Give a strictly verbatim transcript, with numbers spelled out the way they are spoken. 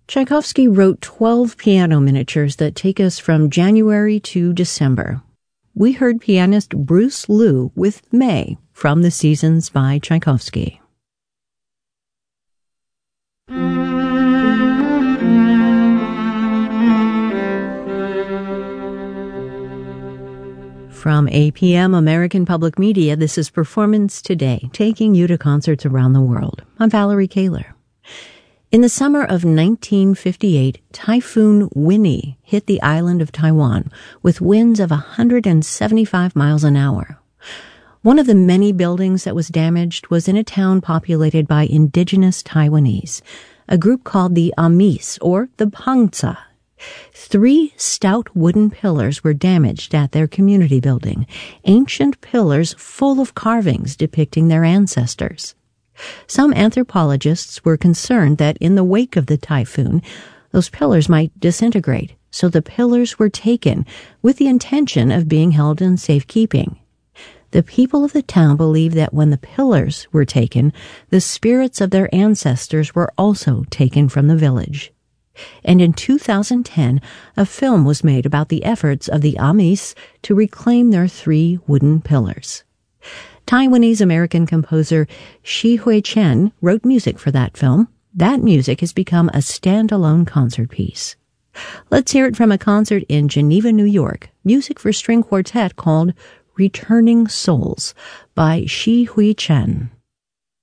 Tchaikovsky wrote twelve piano miniatures that take us from January to December. We heard pianist Bruce Liu with May from The Seasons by Tchaikovsky. From A P M American Public Media, this is Performance Today, taking you to concerts around the world. I'm Valerie Kaler. In the summer of nineteen fifty-eight, Typhoon Winnie hit the island of Taiwan with winds of one hundred seventy-five miles an hour. One of the many buildings that was damaged was in a town populated by indigenous Taiwanese, a group called the Amis, or the Pangca. Three stout wooden pillars were damaged at their community building, ancient pillars full of carvings depicting their ancestors. Some anthropologists were concerned that in the wake of the typhoon, those pillars might disintegrate, so the pillars were taken with the intention of being held in safekeeping. The people of the town believed that when the pillars were taken, the spirits of their ancestors were also taken from the village. And in two thousand ten, a film was made about the efforts of the Amis to reclaim their three wooden pillars. Taiwanese-American composer Shi Hui Chen wrote music for that film. That music has become a standalone concert piece. Let's hear it from a concert in Geneva, New York, music for string quartet called Returning Souls by Shi Hui Chen.